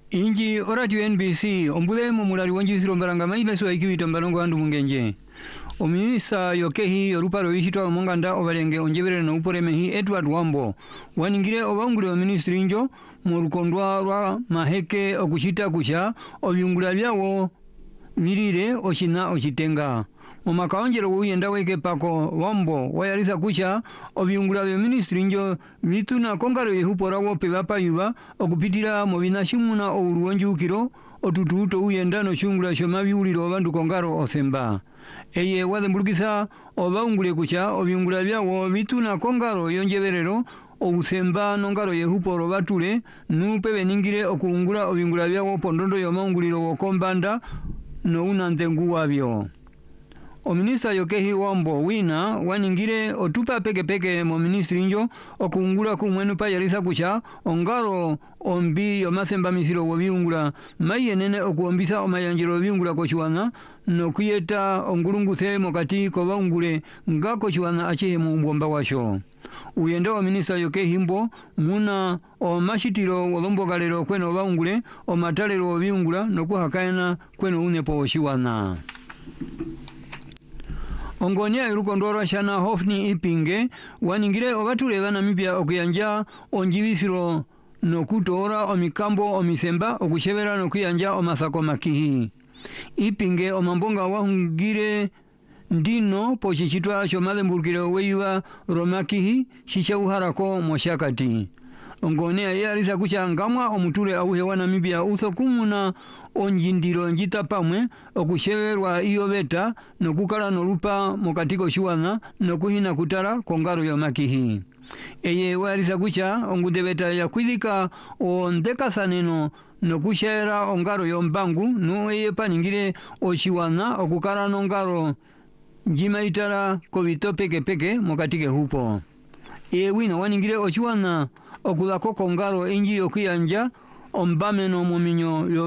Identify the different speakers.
Speaker 1: Inji orati NBC ombule mu mulali wanjisiro mbalanga maila so ikiwita mbalongo andu mungenje. Omisa yokehi yoruparo yishitwa monganda obalenge onjebere na uporemehi Edward Wambo. Waningire obangule wa ministri injo murukondwa rwa maheke okuchita kusha obyungula byawo virire oshina oshitenga. Mumakaonjero uyenda weke pako Wambo wayarisa kusha obyungula bya ministri injo vituna kongaro yehupora wope bapa yuba okupitira mu binashimuna oluwanjukiro otututo uyenda no shungula shomabyuliro bandu kongaro osemba. Eye wadembulukisa obangule kusha obyungula byawo vituna kongaro yonjeberero obusemba nongaro yehuporo batule nupe beningire okungula obyungula byawo pondondo yomanguliro wokombanda no unantengu wabyo. Ominista yokehi Wambo wina waningire otupa peke mo ministri injo okungula kumwenu pa yarisa kusha ongaro ombi yomasemba misiro wobiungula mayenene okuombisa omayanjiro biungula kochwana no kuyeta ongulunguse mokati ko baungule ngako chwana achihe mu mbomba washo. Uyenda wa minista yokehi mbo muna o mashitiro wolombo galero kweno baungule o matalero biungula no kuhakaena kweno unepo shiwana. Ongonia irukondoro shana hofni ipinge waningire obatule bana mibya okuyanja onjivisiro no kutora omikambo omisemba okushebera no kuyanja omasako makihi. Ipinge omambonga wahungire ndino pochichitwa shomalemburkire weiwa romakihi shishauharako moshakati. Ongonia yarisa kucha ngamwa omutule auhe wana mibya usokumuna onjindiro njita pamwe okusheberwa iyo beta nokukala nolupa mokatiko shuwana nokuhina kutara kongaro ya makihi. Eye warisa kucha ongudebeta ya kwidika ondeka saneno nokushera ongaro yombangu no eye paningire oshiwana okukala nongaro njimaitara kobito peke mokatike hupo. Eye wina waningire oshiwana okulako kongaro inji yokuyanja ombame no muminyo yo